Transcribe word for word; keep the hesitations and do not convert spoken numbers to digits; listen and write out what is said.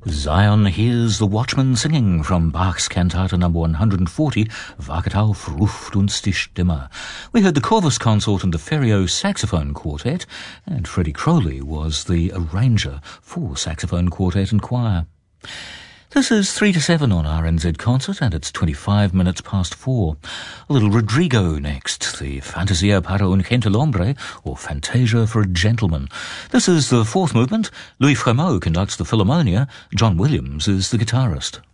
Zion hears the watchman singing from Bach's Cantata number one hundred forty, Wachet auf, ruft uns die Stimme. We heard the Corvus Consort and the Ferrio Saxophone Quartet, and Freddie Crowley was the arranger for saxophone quartet and choir. This is three to seven on R N Z Concert, and it's twenty-five minutes past four. A little Rodrigo next, the Fantasia para un Gentilhombre, or Fantasia for a Gentleman. This is the fourth movement. Louis Fremont conducts the Philharmonia. John Williams is the guitarist.